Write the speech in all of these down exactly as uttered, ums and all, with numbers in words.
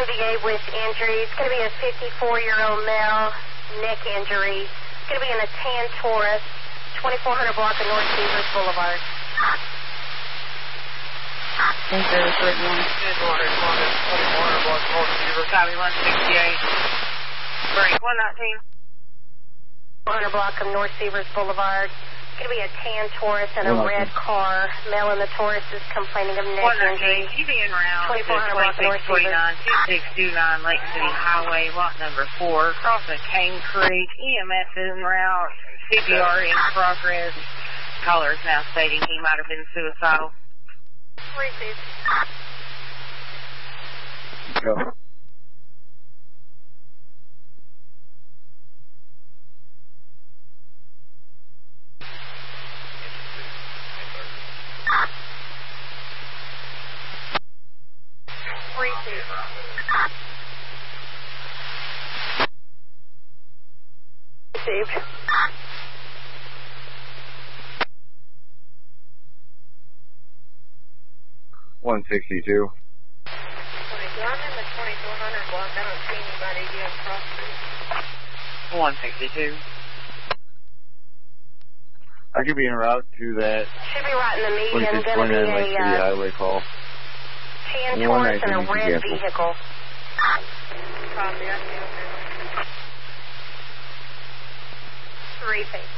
V A with injury. It's going to be a fifty-four-year-old male, neck injury. It's going to be in a tan Taurus, twenty-four hundred block of North Beavers Boulevard. Thank you, twenty-four hundred block of North Beavers. Copy one sixty-eight. Break one nineteen. one hundred block of North Beavers Boulevard. It's going to be a tan Taurus and a red car. Male in the Taurus is complaining of neck injury. T V en route to twenty-six forty-nine, twenty-six twenty-nine Lake City Highway, lot number four, crossing Cane Creek. E M S en route, C P R in progress. Caller is now stating he might have been suicidal. Received. Go. Received. Received. one sixty-two. I'm in the twenty-four hundred block. I don't see anybody yet across the one sixty-two. I could be en route to that should be right in the median. twenty-six Going to twenty-nine be Lake City a uh, Highway call. tan One Taurus and a nineteen red cancel. vehicle. Copy, I see. Three feet.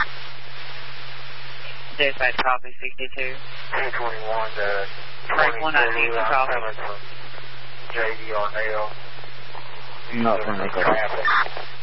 Dispatch copy sixty-two. ten twenty-one to Break one nineteen for copy. J D Arnell. Not from the car. Traffic.